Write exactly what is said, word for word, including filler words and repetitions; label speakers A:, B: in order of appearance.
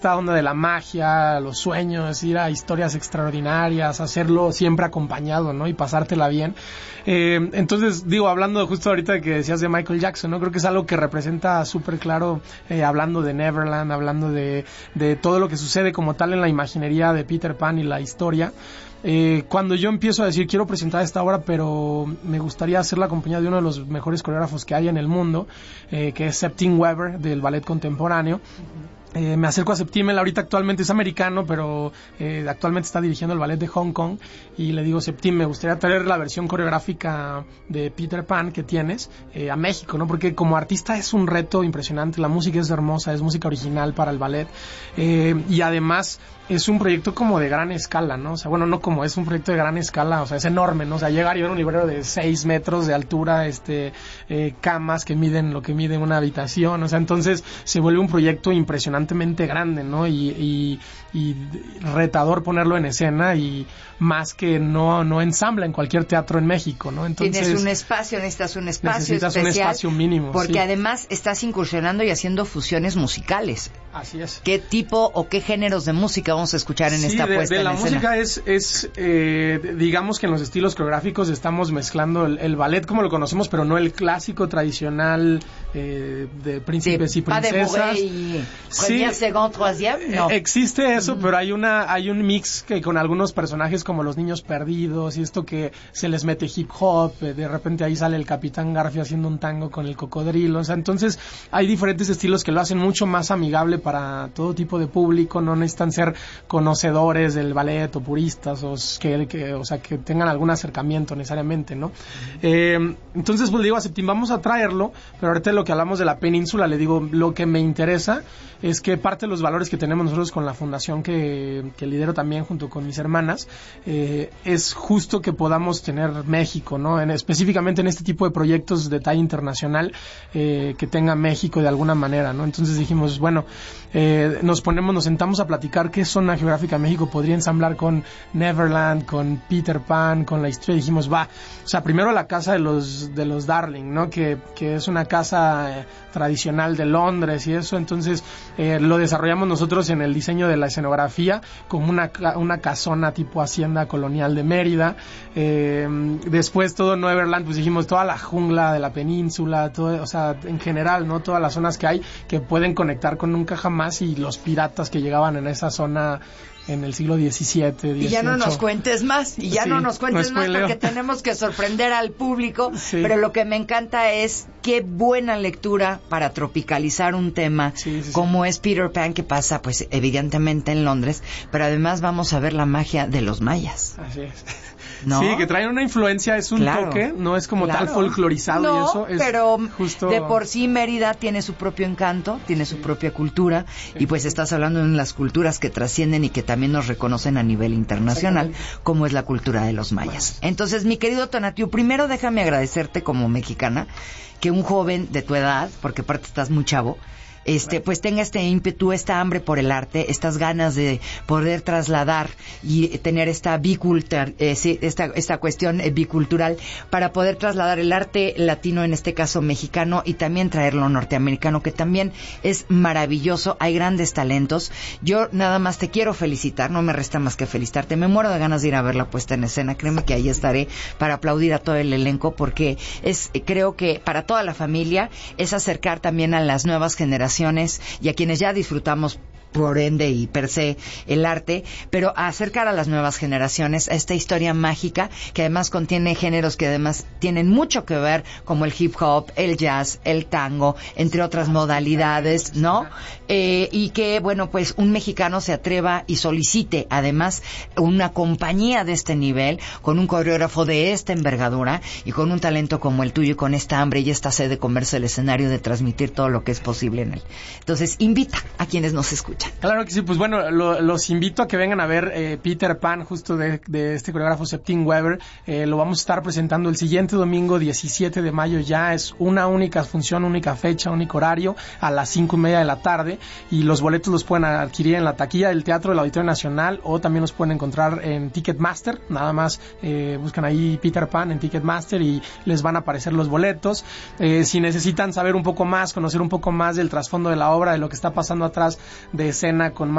A: esta onda de la magia, los sueños, ir a historias extraordinarias, hacerlo siempre acompañado, ¿no? Y pasártela bien. Eh, entonces, digo, hablando justo ahorita de que decías de Michael Jackson, ¿no? Creo que es algo que representa súper claro, eh, hablando de Neverland, hablando de, de todo lo que sucede como tal en la imaginería de Peter Pan y la historia. Eh, cuando yo empiezo a decir quiero presentar esta obra, pero me gustaría hacerla acompañada de uno de los mejores coreógrafos que hay en el mundo, eh, que es Septime Weber del ballet contemporáneo. Eh, me acerco a Septime, él ahorita actualmente es americano, pero eh, actualmente está dirigiendo el ballet de Hong Kong, y le digo, Septime, me gustaría traer la versión coreográfica de Peter Pan que tienes eh, a México, ¿no? Porque como artista es un reto impresionante, la música es hermosa, es música original para el ballet, eh, y además es un proyecto como de gran escala, ¿no? O sea, bueno, no como, es un proyecto de gran escala, o sea, es enorme, ¿no? O sea, llegar y ver un librero de seis metros de altura, este, eh, camas que miden lo que mide una habitación, o sea, entonces se vuelve un proyecto impresionantemente grande, ¿no? Y, y, y retador ponerlo en escena, y más que no, no ensambla en cualquier teatro en México, ¿no? Entonces,
B: tienes un espacio, necesitas un espacio
A: necesitas
B: especial,
A: un espacio mínimo,
B: porque
A: sí.
B: Además estás incursionando y haciendo fusiones musicales.
A: Así es.
B: ¿Qué tipo o qué géneros de música vamos a escuchar en
A: sí,
B: esta
A: de,
B: puesta
A: de
B: en
A: la
B: escena?
A: música es, es eh, digamos que en los estilos coreográficos estamos mezclando el, el ballet como lo conocemos, pero no el clásico tradicional eh, de príncipes
B: de
A: y princesas.
B: Y
A: sí,
B: second, troisième, no.
A: Existe eso,
B: Mm.
A: pero hay una hay un mix que con algunos personajes como los niños perdidos y esto que se les mete hip hop, eh, de repente ahí sale el Capitán Garfio haciendo un tango con el cocodrilo, o sea, entonces hay diferentes estilos que lo hacen mucho más amigable para todo tipo de público, no necesitan ser conocedores del ballet o puristas o que, que o sea que tengan algún acercamiento necesariamente, ¿no? Mm. Eh, entonces pues le digo a Septime, vamos a traerlo, pero ahorita lo que hablamos de la península, le digo, lo que me interesa es que parte de los valores que tenemos nosotros con la fundación que, que lidero también junto con mis hermanas, eh, es justo que podamos tener México, ¿no? En, específicamente en este tipo de proyectos de talla internacional, eh, que tenga México de alguna manera, ¿no? Entonces dijimos, bueno, eh, nos ponemos, nos sentamos a platicar qué zona geográfica México podría ensamblar con Neverland, con Peter Pan, con la historia, y dijimos, va, o sea, primero la casa de los de los Darling, ¿no? Que, que es una casa eh, tradicional de Londres y eso, entonces eh, lo desarrollamos nosotros en el diseño de la escenografía como una, una casona tipo hacienda colonial de Mérida. Eh, después todo Neverland, pues dijimos toda la jungla de la península, todo, o sea, en general, ¿no? Todas las zonas que hay que pueden conectar con Nunca Jamás y los piratas que llegaban en esa zona en el siglo diecisiete, dieciocho.
B: Y ya no nos cuentes más, y ya
A: sí,
B: no nos cuentes
A: no
B: más
A: spoileo.
B: porque tenemos que sorprender al público,
A: sí. Pero
B: lo que me encanta es qué buena lectura para tropicalizar un tema
A: sí, sí,
B: como
A: sí.
B: es Peter Pan, que pasa pues evidentemente en Londres, pero además vamos a ver la magia de los mayas.
A: Así es.
B: ¿No?
A: Sí, que traen una influencia, es un
B: claro,
A: toque, no es como
B: claro.
A: tal folclorizado
B: no,
A: y eso. Es
B: pero
A: justo...
B: de por sí Mérida tiene su propio encanto, tiene su propia cultura, sí. Y pues estás hablando de las culturas que trascienden y que también nos reconocen a nivel internacional, como es la cultura de los mayas. Entonces, mi querido Tonatiuh, primero déjame agradecerte como mexicana que un joven de tu edad, porque aparte estás muy chavo, este pues tenga este ímpetu, esta hambre por el arte, estas ganas de poder trasladar y tener esta bicultur, eh, sí, esta esta cuestión eh, bicultural para poder trasladar el arte latino, en este caso mexicano, y también traerlo norteamericano, que también es maravilloso. Hay grandes talentos. Yo nada más te quiero felicitar, no me resta más que felicitarte. Me muero de ganas de ir a ver la puesta en escena. Créeme que ahí estaré para aplaudir a todo el elenco, porque es, creo que para toda la familia es acercar también a las nuevas generaciones y a quienes ya disfrutamos por ende y per se el arte, pero a acercar a las nuevas generaciones a esta historia mágica que además contiene géneros que además tienen mucho que ver, como el hip hop, el jazz, el tango, entre otras modalidades, ¿no? Eh, y que, bueno, pues un mexicano se atreva y solicite además una compañía de este nivel, con un coreógrafo de esta envergadura y con un talento como el tuyo y con esta hambre y esta sed de comerse el escenario, de transmitir todo lo que es posible en él. Entonces, invita a quienes nos escuchan.
A: Claro que sí, pues bueno, lo, los invito a que vengan a ver eh, Peter Pan, justo de, de este coreógrafo Septime Weber. Eh, lo vamos a estar presentando el siguiente domingo, diecisiete de mayo, ya es una única función, única fecha, único horario, a las cinco y media de la tarde, y los boletos los pueden adquirir en la taquilla del Teatro del Auditorio Nacional, o también los pueden encontrar en Ticketmaster. Nada más eh, buscan ahí Peter Pan en Ticketmaster y les van a aparecer los boletos. Eh, si necesitan saber un poco más, conocer un poco más del trasfondo de la obra, de lo que está pasando atrás de escena con